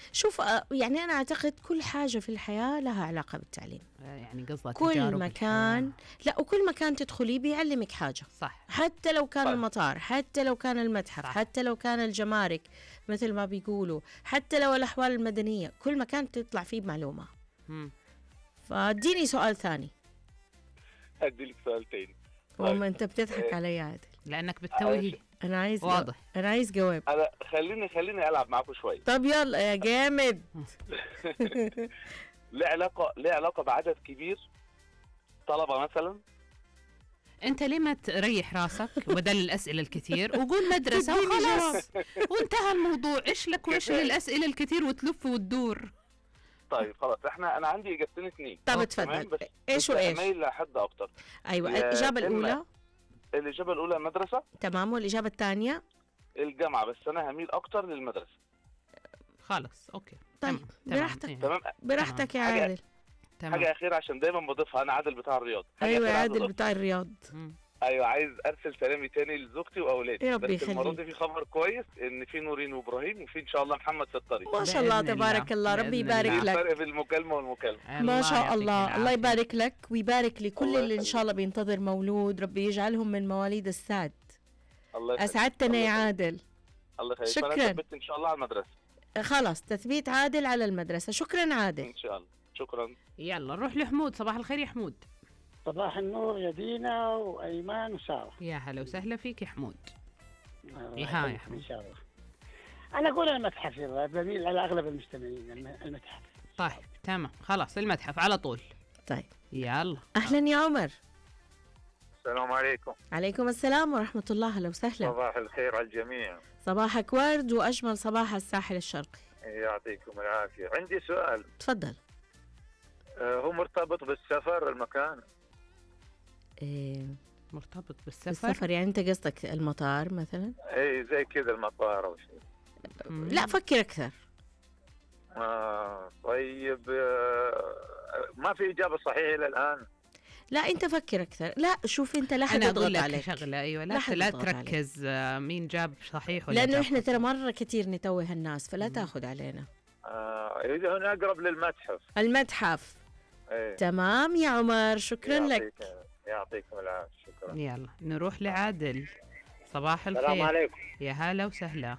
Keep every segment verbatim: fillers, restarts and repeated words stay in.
شوف يعني أنا أعتقد كل حاجة في الحياة لها علاقة بالتعليم. يعني قصدك كل مكان، لا وكل مكان تدخليه بيعلمك حاجة. صح. حتى لو كان صح. المطار، حتى لو كان المتحف، صح. حتى لو كان الجمارك مثل ما بيقولوا، حتى لو الأحوال المدنية، كل مكان تطلع فيه بمعلومة. مم. فاديني سؤال ثاني. أديلك سؤال تاني. وما أنت بتضحك علي يا عادل لأنك بتتوهي. أنا عايز واضح. أنا عايز جواب. أنا خليني خليني ألعب معاكم شوية. طب يلا يا جامد. ليه علاقة ليه علاقة بعدد كبير طلبة مثلا. انت ليه ما تريح راسك بدل الاسئله الكثير وقول مدرسه وخلاص وانتهى الموضوع. ايش لك وايش للاسئله الكثير وتلف وتدور. طيب خلاص احنا انا عندي اجابتين اثنين. طب اتفضل. ايش وايش؟ مايل لحد اكتر. ايوه الاجابه الاولى. الاجابه الاولى مدرسه. تمام. والاجابه الثانيه الجامعه، بس انا هميل اكتر للمدرسه. خلاص اوكي. طيب براحتك. تمام براحتك يا عادل. تمام. حاجه اخيره عشان دايما بضيفها، انا عادل بتاع الرياض. ايوه عادل بتاع الرياض. ايوه عايز ارسل سلامي تاني لزوجتي واولادي. يا ربي يخليك. المره دي في خبر كويس ان في نورين وابراهيم وفي ان شاء الله محمد في الطريق. ما شاء الله تبارك الله. ربي يبارك لك. الفرق بين المكالمه والمكالمه. ما شاء الله. الله يبارك لك ويبارك لكل اللي ان شاء الله بينتظر مولود. ربي يجعلهم من مواليد السعد. الله يخليك. اسعدتنا يا عادل. الله يخليك. شكرا. ان شاء الله على المدرسه. خلاص تثبيت عادل على المدرسه. شكرا عادل. ان شاء الله. شكرا. يلا نروح لحمود. صباح الخير يا حمود. صباح النور يا دينا وأيمان وسارة. يا هلا وسهلا فيك يا حمود. يا يا حمود إن شاء الله. أنا أقول المتحف، بميل على أغلب المستمعين المتحف. طيب تمام خلاص المتحف على طول. طيب يلا. أهلا يا عمر. السلام عليكم. عليكم السلام ورحمة الله. هلا وسهلا. صباح الخير على الجميع. صباحك ورد وأجمل صباح على الساحل الشرقي. يعطيكم العافية. عندي سؤال. تفضل. آه هو مرتبط بالسفر المكان؟ إيه مرتبط بالسفر؟ بالسفر يعني أنت قصدك المطار مثلا؟ اي زي كذا المطار أو شيء. لا فكر أكثر. آه طيب آه ما في إجابة صحيحة إلى الآن. لا أنت فكر أكثر. لا شوف أنت لا حد يضغط عليك شغلة. أيوة لا, لا تركز عليك. مين جاب صحيح ولا لأنه إحنا ترى مرة كتير نتوه الناس فلا تأخذ علينا. آه إذا هنا أقرب للمتحف. المتحف. ايه. تمام يا عمر. شكرا يعطيك لك. يعطيكم العافية. شكرا. يلا نروح لعادل. صباح الخير. السلام عليكم. يا هلا وسهلا.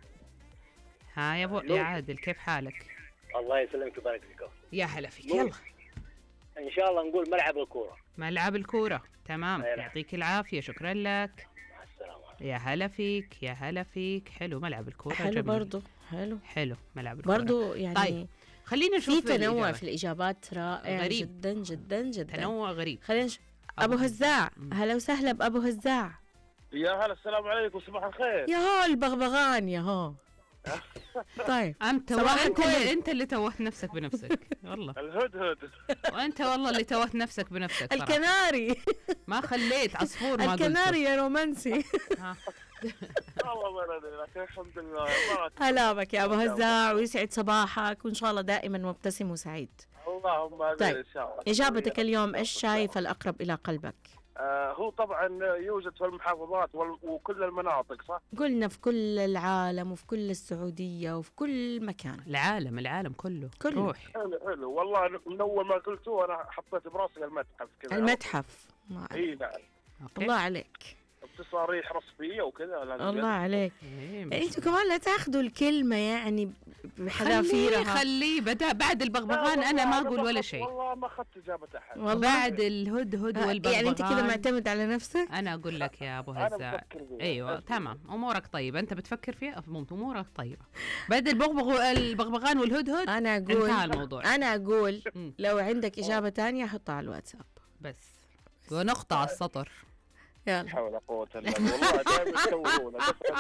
ها يا ابو يا عادل كيف حالك؟ الله يسلمك ويبارك فيك. يا هلا فيك. يلا ان شاء الله نقول ملعب الكوره. ملعب الكوره. تمام. يعطيك العافيه. شكرا لك. مع السلامه. يا هلا فيك. يا هلا فيك. حلو ملعب الكوره. حلو جميل. برضو حلو حلو ملعب الكوره برضو يعني. طيب خلينا نشوف في تنوع في الاجابات رائع غريب. جدا جدا جدا تنوع غريب. خلينا نش... ابو هزاع. هلا وسهلا بابو هزاع. يا هلا السلام عليكم. صباح الخير. يا هو البغبغان يا هو. طيب انت انت اللي انت اللي توهت نفسك بنفسك والله. الهدهد. وانت والله اللي توهت نفسك بنفسك. الكناري. ما خليت عصفور ما قلت. الكناري يا رومانسي. والله ما الحمد لله. هلا بك يا ابو هزاع ويسعد صباحك وان شاء الله دائما مبتسم وسعيد. اللهم امين. طيب. ان شاء الله. اجابتك اليوم ايش شايف الاقرب الى قلبك؟ آه هو طبعا يوجد في المحافظات وكل المناطق صح؟ قلنا في كل العالم وفي كل السعودية وفي كل مكان. العالم العالم كله. كله. روح. حلو حلو والله من أول ما قلتوه أنا حطيت براسي المتحف كذا. المتحف. إي نعم. الله عليك. بتصاريح رسمية وكذا. الله عليك. يعني انتوا كمان لا تاخذوا الكلمة يعني بحذافيرها. خليه خليه بدا بعد البغبغان انا ما اقول ولا شيء. والله ما اخذت اجابة احد. بعد الهدهد والبغبغان. يعني انت كذا معتمد على نفسك؟ انا اقول لك يا ابو هزاع. ايوه تمام امورك طيبة. انت بتفكر فيها امورك طيبة. بعد البغبغ البغبغان والهدهد انا اقول انتهى الموضوع. انا اقول لو عندك اجابة ثانية حطها على الواتساب بس ونقطة على السطر. يلا. لا حول ولا قوة الا بالله. والله دائما تسوونا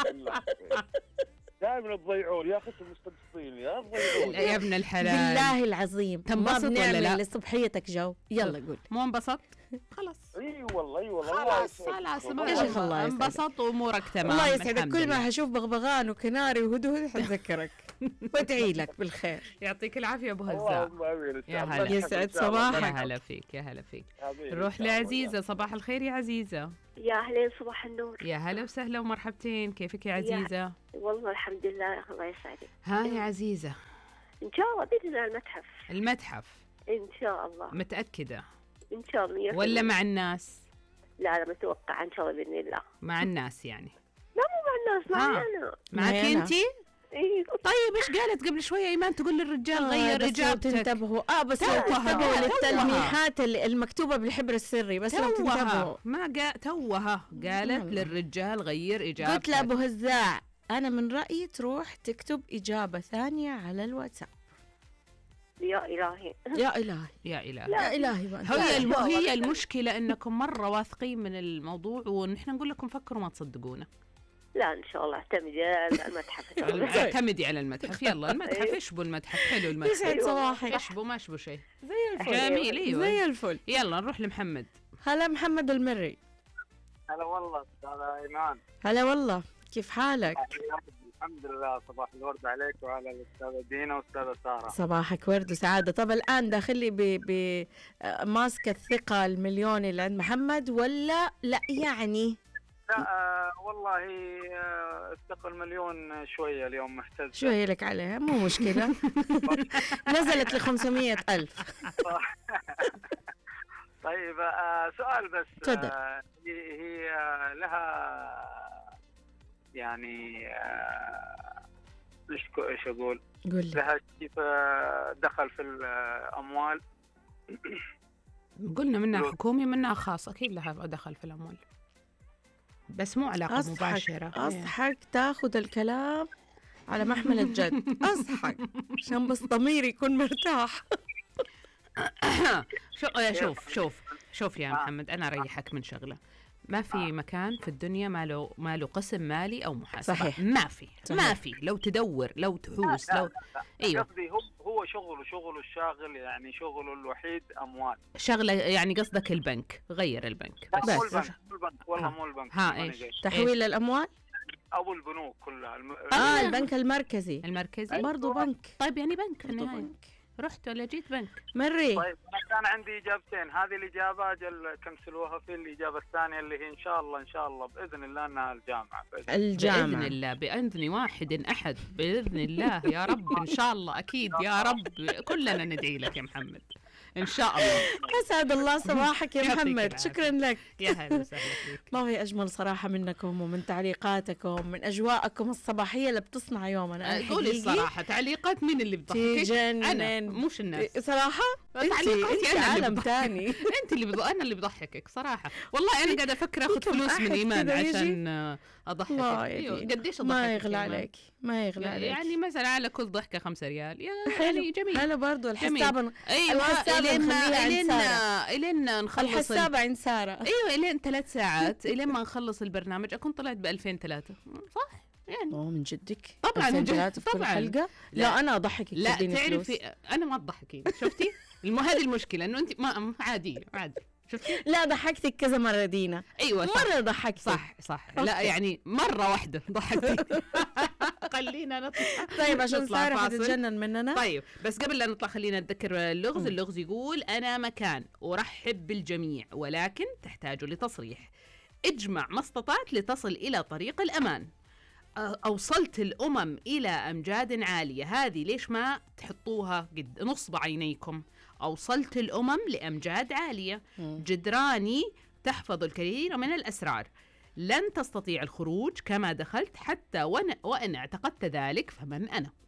دائما تضيعون يا اخي المستقصين يا تضيعون يا ابن الحلال. بالله العظيم تنبسط ولا لا؟ لصبحيتك جو. يلا قول. مو انبسط؟ خلاص. اي والله اي والله. خلاص خلاص ما انبسط وامورك تمام. الله يسعدك. كل ما هشوف بغبغان وكناري وهدهد حتذكرك وادعي لك بالخير. يعطيك العافية ابو هزاع. يا هلا. يسعد صباحك. يا هلا فيك. يا هلا فيك. نروح لعزيزة. صباح الخير يا عزيزة. يا أهلين صباح النور. يا هلا وسهلا ومرحبتين. كيفك يا عزيزة؟ والله الحمد لله. الله يسعدك. ها يا عزيزة إن شاء الله بإذن الله المتحف. المتحف إن شاء الله. متأكدة؟ إن شاء الله. ولا مع الناس؟ لا لا متوقع إن شاء الله بإذن الله. مع الناس يعني؟ لا مو مع الناس، معي أنا. معك أنتي؟ إيه. طيب إيش قالت قبل شوية إيمان تقول للرجال غير آه إجابتك؟ تنتبهوا اه بس لو تنتبهوا للتلميحات المكتوبة بالحبر السري، بس لو تنتبهوا. ما قا توها قالت للرجال غير إجابتك. قلت لأبو هزاع أنا من رأيي تروح تكتب إجابة ثانية على الواتساب. يا إلهي يا إلهي يا إلهي يا إلهي. هي الم... هي المشكلة إنكم مرة واثقين من الموضوع ونحن نقول لكم فكروا ما تصدقونا. لا إن شاء الله اعتمدي على المتحف. اعتمدي على المتحف. يلا المتحف اشبوا المتحف حلو المتحف. يسعد صباحك. اشبوا ما اشبوا شيء. زي الفل. جميل ايوه زي الفل. يلا نروح لمحمد. هلا محمد المري. هلا والله استاذ ايمان. هلا والله كيف حالك؟ الحمد لله. صباح الورد عليك وعلى الاستاذه دينا والاستاذه ساره. صباحك ورد وسعاده. طب الان داخل لي بماسك الثقه المليون اللي عند محمد ولا لا يعني؟ لا آه والله آه الثقه المليون شويه اليوم محتاج شويه لك عليها مو مشكله. نزلت ل خمسمية ألف. طيب آه سؤال بس. تفضل. آه هي لها يعني ايش آه ايش اقول؟ قول لي. لها كيف دخل في الاموال؟ قلنا منها حكومي منها خاص، اكيد لها دخل في الاموال بس مو علاقه أصحك مباشره. اصحك تاخذ الكلام على محمل الجد. اصحك عشان بس ضميري يكون مرتاح. شوف شوف شوف يا محمد انا اريحك من شغله. ما في مكان في الدنيا ما له ما له قسم مالي او محاسبه. صحيح. ما في صحيح. ما في لو تدور لو تحوس لو ايوه قصدي هو هو شغله شغله الشاغل يعني شغله الوحيد اموال. شغله يعني قصدك البنك. غير البنك بس. بس. مو البنك مو البنك والله مو البنك. ها ايش؟ تحويل الاموال او البنوك كلها الم... اه البنك المركزي المركزي برضو بنك. طيب يعني بنك في برضو النهايه. بنك. رحت ولا جيت بنك؟ مري. طيب انا كان عندي اجابتين. هذه الاجابه اجل كنسلوها في الاجابه الثانيه اللي هي ان شاء الله ان شاء الله باذن الله انها الجامعه. بإذن, الجامعه باذن الله باذن واحد احد باذن الله يا رب ان شاء الله اكيد يا رب كلنا ندعي لك يا محمد ان شاء الله. اسعد الله صباحك يا محمد. شكرا لك. يا هلا وسهلا فيك. ما في اجمل صراحه منكم ومن تعليقاتكم من اجواءكم الصباحيه اللي بتصنع يومنا. قولي الصراحه تعليقات مين اللي بتضحكك؟ انا مش الناس صراحه. تعليقاتي انا عالم ثاني. انت اللي بض... انا اللي بضحكك صراحه. والله انا قاعده افكر اخذ فلوس من ايمان عشان اضحكك. ايوه قديش اضحكك؟ ما يغلى عليك ما يغلى عليك. يعني مثلا على كل ضحكه خمسة ريال يعني جميل. حلو برضه الحساب. ايوه الين الين الين نخلص الحساب عند ساره. ايوه الين ثلاث ساعات الين ما نخلص البرنامج اكون طلعت ب ألفين وثلاثة صح يعني. اوه من جدك؟ طبعا من جد في كل حلقه. لا, لا انا اضحكك. لا تعرفي انا ما تضحكين. شفتي الم... هذه المشكله انه انت ما عاديه عادي. شفتي؟ لا ضحكتك كذا مرة دينا. ايوه صح. مرة ضحكتك. صح صح. لا يعني مرة واحدة ضحكتي. خلينا نطلع. طيب عشان سارة حتتجنن مننا. طيب بس قبل لا نطلع خلينا نتذكر اللغز. اللغز يقول أنا مكان أرحب بالجميع ولكن تحتاج لتصريح. اجمع ما استطعت لتصل إلى طريق الأمان. أوصلت الأمم إلى أمجاد عالية. هذه ليش ما تحطوها قد نصب عينيكم؟ أوصلت الأمم لأمجاد عالية. جدراني تحفظ الكثير من الأسرار. لن تستطيع الخروج كما دخلت حتى وأن, وأن اعتقدت ذلك فمن أنا؟